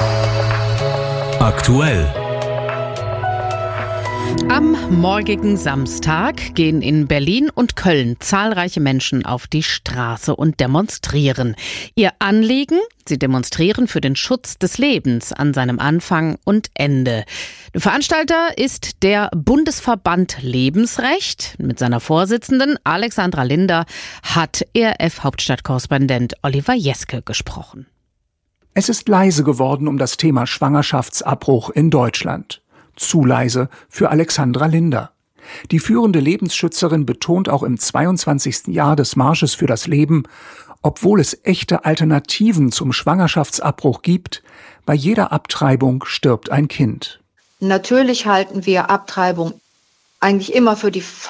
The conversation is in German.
Aktuell. Am morgigen Samstag gehen in Berlin und Köln zahlreiche Menschen auf die Straße und demonstrieren. Ihr Anliegen? Sie demonstrieren für den Schutz des Lebens an seinem Anfang und Ende. Der Veranstalter ist der Bundesverband Lebensrecht. Mit seiner Vorsitzenden Alexandra Linder hat ERF-Hauptstadtkorrespondent Oliver Jeske gesprochen. Es ist leise geworden um das Thema Schwangerschaftsabbruch in Deutschland. Zu leise für Alexandra Linder. Die führende Lebensschützerin betont auch im 22. Jahr des Marsches für das Leben, obwohl es echte Alternativen zum Schwangerschaftsabbruch gibt, bei jeder Abtreibung stirbt ein Kind. Natürlich halten wir Abtreibung eigentlich immer für die